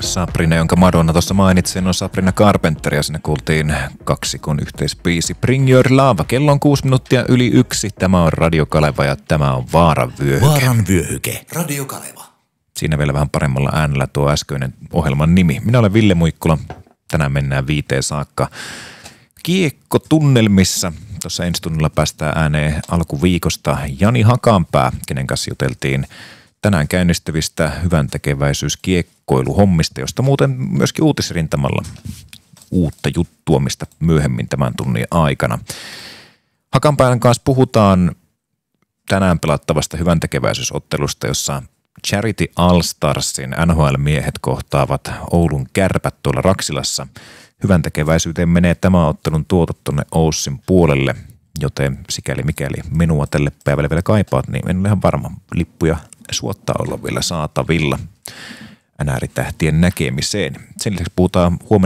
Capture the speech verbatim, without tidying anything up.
Sabrina, jonka Madonna tuossa mainitsin, on Sabrina Carpenter ja sinne kuultiin kaksikon yhteispiisi Bring Your Love. Kello on kuusi minuuttia yli yksi. Tämä on Radio Kaleva ja tämä on Vaaran vyöhyke. Vaaran vyöhyke. Radio Kaleva. Siinä vielä vähän paremmalla äänellä tuo äskeinen ohjelman nimi. Minä olen Ville Muikkula. Tänään mennään viiteen saakka kiekkotunnelmissa. Tuossa ensi tunnilla päästään ääneen alkuviikosta Jani Hakanpää, kenen kanssa juteltiin tänään käynnistyvistä hyväntekeväisyyskiekkoiluhommista, josta muuten myöskin uutisrintamalla uutta juttua, mistä myöhemmin tämän tunnin aikana. Hakanpään kanssa puhutaan tänään pelattavasta hyväntekeväisyysottelusta, jossa Charity All-Starsin N H L-miehet kohtaavat Oulun Kärpät tuolla Raksilassa. Hyväntekeväisyyteen menee tämä ottelun tuotot tuonne Oussin puolelle, joten sikäli mikäli minua tälle päivälle vielä kaipaat, niin en ole ihan varma. Lippuja suottaa olla vielä saatavilla N R-tähtien näkemiseen. Sen lisäksi puhutaan huomenna